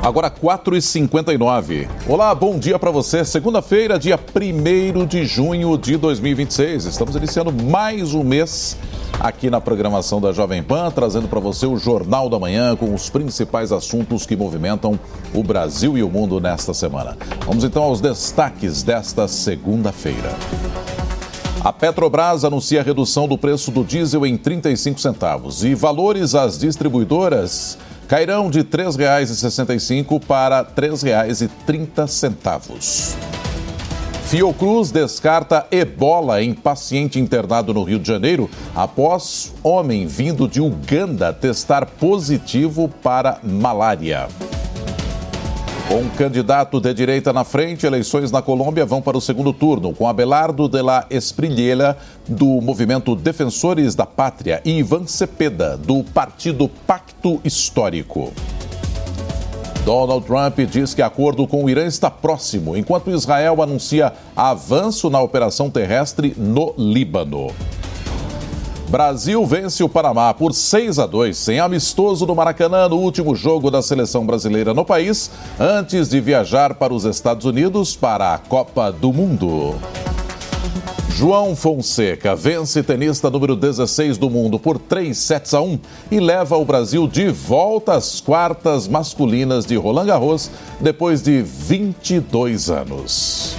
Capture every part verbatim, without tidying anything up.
Agora quatro e cinquenta e nove. Olá, bom dia para você. Segunda-feira, dia primeiro de junho de dois mil e vinte e seis. Estamos iniciando mais um mês aqui na programação da Jovem Pan, trazendo para você o Jornal da Manhã com os principais assuntos que movimentam o Brasil e o mundo nesta semana. Vamos então aos destaques desta segunda-feira. A Petrobras anuncia a redução do preço do diesel em trinta e cinco centavos e valores às distribuidoras cairão de três reais e sessenta e cinco centavos para três reais e trinta centavos. Fiocruz descarta ebola em paciente internado no Rio de Janeiro após homem vindo de Uganda testar positivo para malária. Com um candidato de direita na frente, eleições na Colômbia vão para o segundo turno, com Abelardo de la Espriella, do Movimento Defensores da Pátria, e Ivan Cepeda, do Partido Pacto Histórico. Donald Trump diz que acordo com o Irã está próximo, enquanto Israel anuncia avanço na operação terrestre no Líbano. Brasil vence o Panamá por seis a dois, em amistoso no Maracanã, no último jogo da seleção brasileira no país, antes de viajar para os Estados Unidos para a Copa do Mundo. João Fonseca vence tenista número dezesseis do mundo por três sets a um e leva o Brasil de volta às quartas masculinas de Roland Garros depois de vinte e dois anos.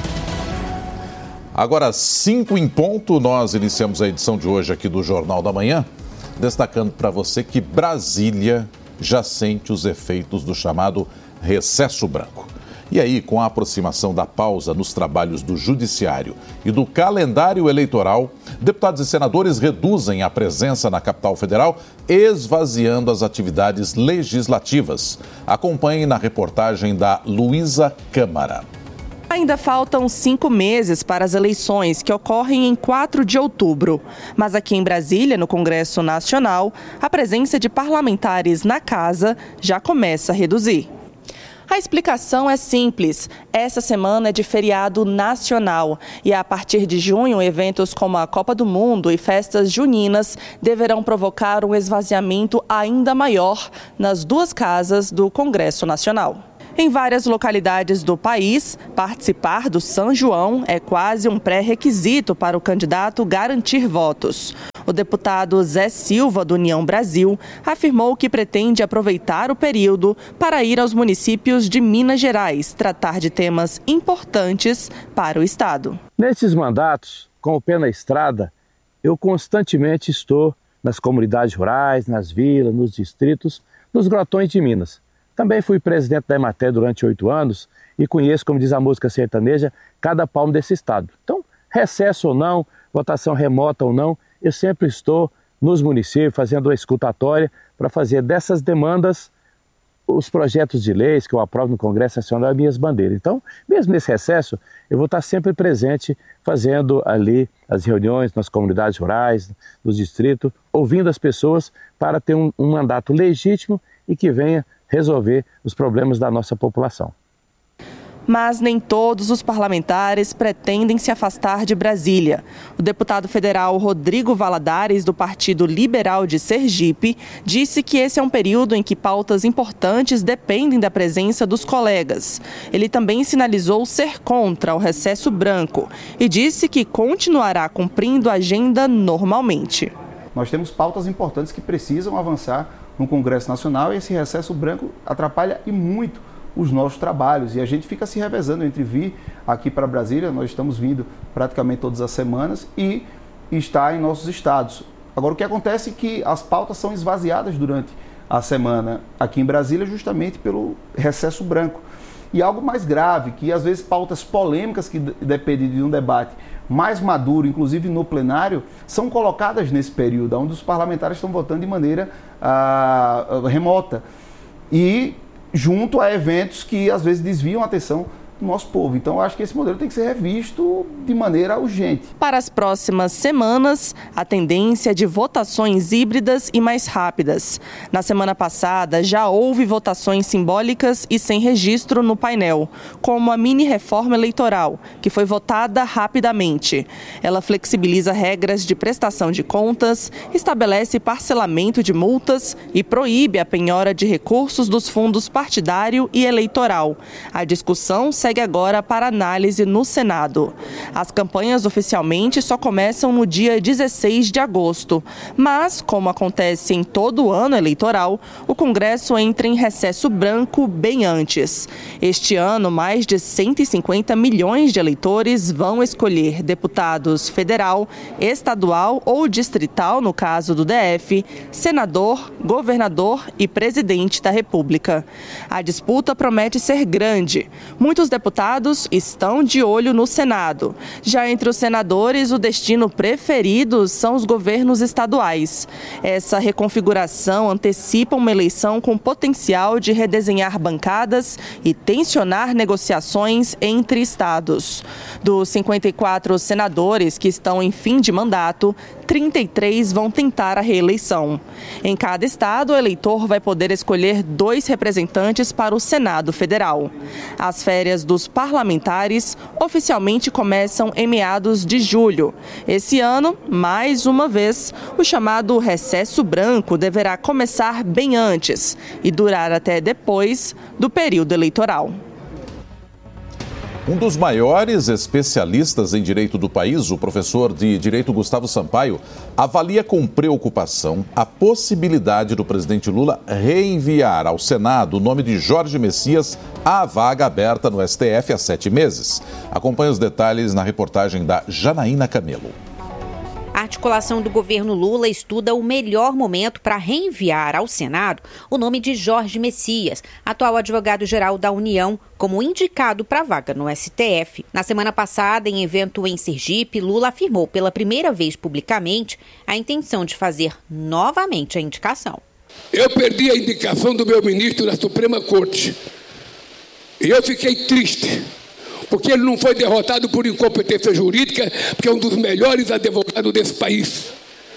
Agora, cinco em ponto, nós iniciamos a edição de hoje aqui do Jornal da Manhã, destacando para você que Brasília já sente os efeitos do chamado recesso branco. E aí, com a aproximação da pausa nos trabalhos do Judiciário e do calendário eleitoral, deputados e senadores reduzem a presença na capital federal, esvaziando as atividades legislativas. Acompanhe na reportagem da Luísa Câmara. Ainda faltam cinco meses para as eleições, que ocorrem em quatro de outubro. Mas aqui em Brasília, no Congresso Nacional, a presença de parlamentares na casa já começa a reduzir. A explicação é simples. Essa semana é de feriado nacional e a partir de junho, eventos como a Copa do Mundo e festas juninas deverão provocar um esvaziamento ainda maior nas duas casas do Congresso Nacional. Em várias localidades do país, participar do São João é quase um pré-requisito para o candidato garantir votos. O deputado Zé Silva, do União Brasil, afirmou que pretende aproveitar o período para ir aos municípios de Minas Gerais, tratar de temas importantes para o Estado. Nesses mandatos, com o pé na estrada, eu constantemente estou nas comunidades rurais, nas vilas, nos distritos, nos grotões de Minas. Também fui presidente da Emater durante oito anos e conheço, como diz a música sertaneja, cada palmo desse estado. Então, recesso ou não, votação remota ou não, eu sempre estou nos municípios fazendo a escutatória para fazer dessas demandas os projetos de leis que eu aprovo no Congresso Nacional, as minhas bandeiras. Então, mesmo nesse recesso, eu vou estar sempre presente fazendo ali as reuniões nas comunidades rurais, nos distritos, ouvindo as pessoas para ter um, um mandato legítimo e que venha resolver os problemas da nossa população. Mas nem todos os parlamentares pretendem se afastar de Brasília. O deputado federal Rodrigo Valadares, do Partido Liberal de Sergipe, disse que esse é um período em que pautas importantes dependem da presença dos colegas. Ele também sinalizou ser contra o recesso branco e disse que continuará cumprindo a agenda normalmente. Nós temos pautas importantes que precisam avançar no Congresso Nacional e esse recesso branco atrapalha e muito os nossos trabalhos e a gente fica se revezando entre vir aqui para Brasília, nós estamos vindo praticamente todas as semanas e estar em nossos estados. Agora o que acontece é que as pautas são esvaziadas durante a semana aqui em Brasília justamente pelo recesso branco. E algo mais grave, que às vezes pautas polêmicas que dependem de um debate mais maduro, inclusive no plenário, são colocadas nesse período, onde os parlamentares estão votando de maneira ah, remota. E junto a eventos que às vezes desviam a atenção do nosso povo. Então, eu acho que esse modelo tem que ser revisto de maneira urgente. Para as próximas semanas, a tendência é de votações híbridas e mais rápidas. Na semana passada, já houve votações simbólicas e sem registro no painel, como a mini-reforma eleitoral, que foi votada rapidamente. Ela flexibiliza regras de prestação de contas, estabelece parcelamento de multas e proíbe a penhora de recursos dos fundos partidário e eleitoral. A discussão segue agora para análise no Senado. As campanhas oficialmente só começam no dia dezesseis de agosto, mas, como acontece em todo ano eleitoral, o Congresso entra em recesso branco bem antes. Este ano, mais de cento e cinquenta milhões de eleitores vão escolher deputados federal, estadual ou distrital, no caso do D F, senador, governador e presidente da República. A disputa promete ser grande. Muitos deputados estão de olho no Senado. Já entre os senadores, o destino preferido são os governos estaduais. Essa reconfiguração antecipa uma eleição com potencial de redesenhar bancadas e tensionar negociações entre estados. Dos cinquenta e quatro senadores que estão em fim de mandato, trinta e três vão tentar a reeleição. Em cada estado, o eleitor vai poder escolher dois representantes para o Senado Federal. As férias dos parlamentares oficialmente começam em meados de julho. Esse ano, mais uma vez, o chamado recesso branco deverá começar bem antes e durar até depois do período eleitoral. Um dos maiores especialistas em direito do país, o professor de Direito Gustavo Sampaio, avalia com preocupação a possibilidade do presidente Lula reenviar ao Senado o nome de Jorge Messias à vaga aberta no S T F há sete meses. Acompanhe os detalhes na reportagem da Janaína Camelo. A articulação do governo Lula estuda o melhor momento para reenviar ao Senado o nome de Jorge Messias, atual advogado-geral da União, como indicado para a vaga no S T F. Na semana passada, em evento em Sergipe, Lula afirmou pela primeira vez publicamente a intenção de fazer novamente a indicação. Eu perdi a indicação do meu ministro da Suprema Corte e eu fiquei triste, porque ele não foi derrotado por incompetência jurídica, porque é um dos melhores advogados desse país.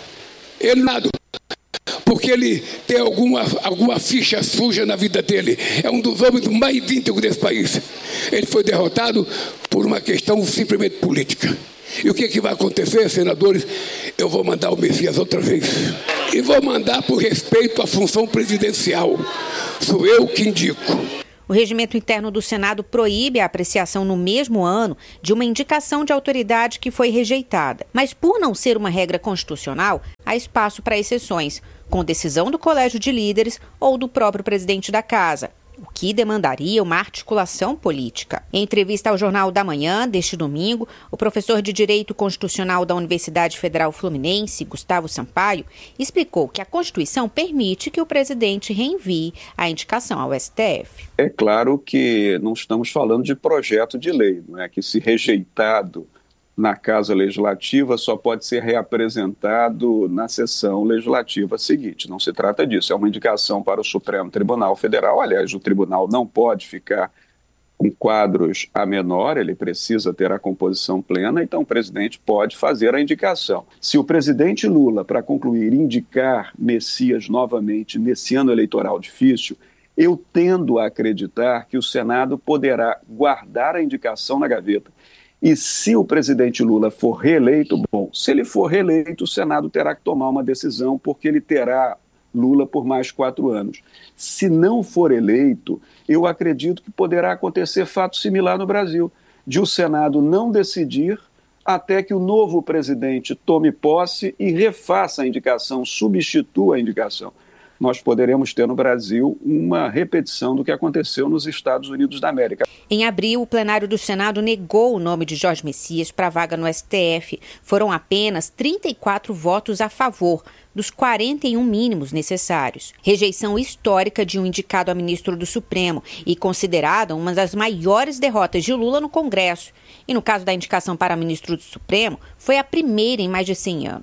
Ele nada, porque ele tem alguma, alguma ficha suja na vida dele. É um dos homens mais íntegros desse país. Ele foi derrotado por uma questão simplesmente política. E o que, que vai acontecer, senadores? Eu vou mandar o Messias outra vez. E vou mandar por respeito à função presidencial. Sou eu que indico. O regimento interno do Senado proíbe a apreciação no mesmo ano de uma indicação de autoridade que foi rejeitada. Mas, por não ser uma regra constitucional, há espaço para exceções, com decisão do Colégio de Líderes ou do próprio presidente da Casa, o que demandaria uma articulação política. Em entrevista ao Jornal da Manhã, deste domingo, o professor de Direito Constitucional da Universidade Federal Fluminense, Gustavo Sampaio, explicou que a Constituição permite que o presidente reenvie a indicação ao S T F. É claro que não estamos falando de projeto de lei, não é? Que, se rejeitado na Casa Legislativa, só pode ser reapresentado na sessão legislativa seguinte. Não se trata disso, é uma indicação para o Supremo Tribunal Federal. Aliás, o tribunal não pode ficar com quadros a menor, ele precisa ter a composição plena, então o presidente pode fazer a indicação. Se o presidente Lula, para concluir, indicar Messias novamente nesse ano eleitoral difícil, eu tendo a acreditar que o Senado poderá guardar a indicação na gaveta. E se o presidente Lula for reeleito, bom, se ele for reeleito, o Senado terá que tomar uma decisão, porque ele terá Lula por mais quatro anos. Se não for eleito, eu acredito que poderá acontecer fato similar no Brasil, de o Senado não decidir até que o novo presidente tome posse e refaça a indicação, substitua a indicação. Nós poderemos ter no Brasil uma repetição do que aconteceu nos Estados Unidos da América. Em abril, o plenário do Senado negou o nome de Jorge Messias para a vaga no S T F. Foram apenas trinta e quatro votos a favor, dos quarenta e um mínimos necessários. Rejeição histórica de um indicado a ministro do Supremo e considerada uma das maiores derrotas de Lula no Congresso. E no caso da indicação para ministro do Supremo, foi a primeira em mais de cem anos.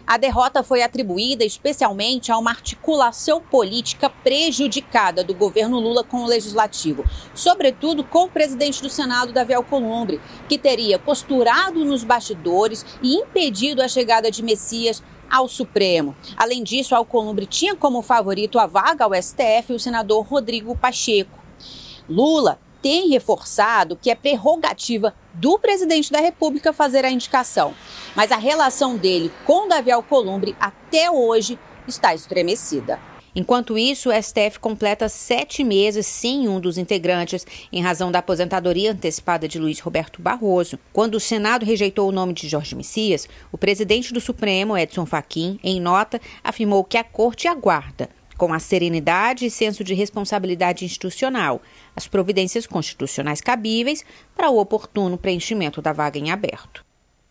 A derrota foi atribuída especialmente a uma articulação política prejudicada do governo Lula com o Legislativo, sobretudo com o presidente do Senado, Davi Alcolumbre, que teria costurado nos bastidores e impedido a chegada de Messias ao Supremo. Além disso, Alcolumbre tinha como favorito a vaga ao S T F o senador Rodrigo Pacheco. Lula tem reforçado que é prerrogativa do presidente da República fazer a indicação, mas a relação dele com Davi Alcolumbre até hoje está estremecida. Enquanto isso, o S T F completa sete meses sem um dos integrantes, em razão da aposentadoria antecipada de Luiz Roberto Barroso. Quando o Senado rejeitou o nome de Jorge Messias, o presidente do Supremo, Edson Fachin, em nota, afirmou que a Corte aguarda, com a serenidade e senso de responsabilidade institucional, as providências constitucionais cabíveis para o oportuno preenchimento da vaga em aberto.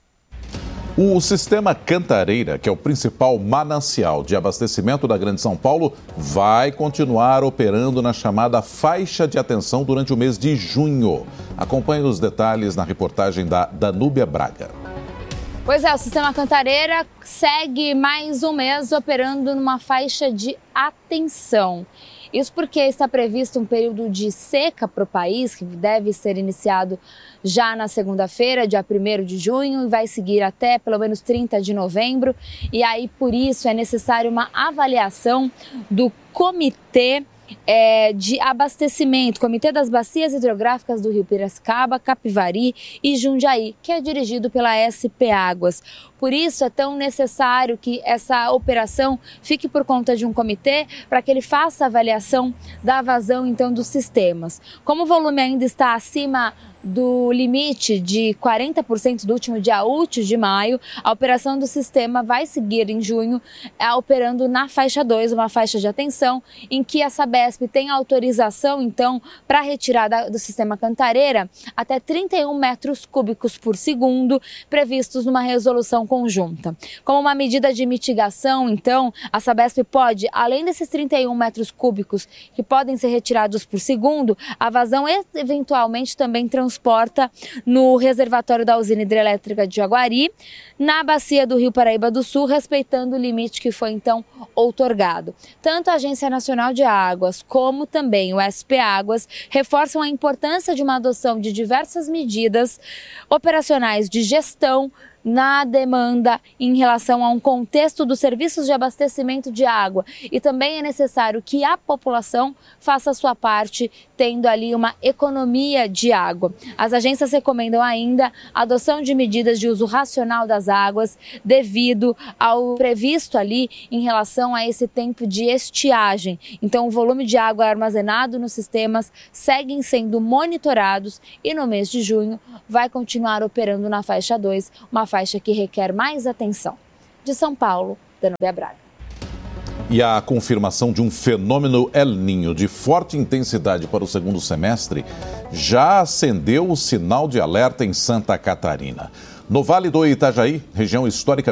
O sistema Cantareira, que é o principal manancial de abastecimento da Grande São Paulo, vai continuar operando na chamada faixa de atenção durante o mês de junho. Acompanhe os detalhes na reportagem da Danúbia Braga. Pois é, o sistema Cantareira segue mais um mês operando numa faixa de atenção. Isso porque está previsto um período de seca para o país, que deve ser iniciado já na segunda-feira, dia primeiro de junho, e vai seguir até pelo menos trinta de novembro. E aí, por isso, é necessário uma avaliação do Comitê É, de abastecimento, Comitê das Bacias Hidrográficas do Rio Piracicaba, Capivari e Jundiaí, que é dirigido pela S P Águas. Por isso é tão necessário que essa operação fique por conta de um comitê para que ele faça a avaliação da vazão então dos sistemas. Como o volume ainda está acima do limite de quarenta por cento do último dia útil de maio, a operação do sistema vai seguir em junho, é, operando na faixa dois, uma faixa de atenção, em que a Sabesp tem autorização, então, para retirada do sistema Cantareira até trinta e um metros cúbicos por segundo, previstos numa resolução conjunta. Como uma medida de mitigação, então, a Sabesp pode, além desses trinta e um metros cúbicos que podem ser retirados por segundo, a vazão eventualmente também transporta no reservatório da usina hidrelétrica de Jaguari, na bacia do Rio Paraíba do Sul, respeitando o limite que foi então outorgado. Tanto a Agência Nacional de Águas como também o S P Águas reforçam a importância de uma adoção de diversas medidas operacionais de gestão na demanda em relação a um contexto dos serviços de abastecimento de água, e também é necessário que a população faça a sua parte, tendo ali uma economia de água. As agências recomendam ainda a adoção de medidas de uso racional das águas, devido ao previsto ali em relação a esse tempo de estiagem. Então, o volume de água armazenado nos sistemas seguem sendo monitorados e no mês de junho vai continuar operando na faixa dois, uma faixa que requer mais atenção. De São Paulo, Danúbia Braga. E a confirmação de um fenômeno El Niño de forte intensidade para o segundo semestre já acendeu o sinal de alerta em Santa Catarina. No Vale do Itajaí, região histórica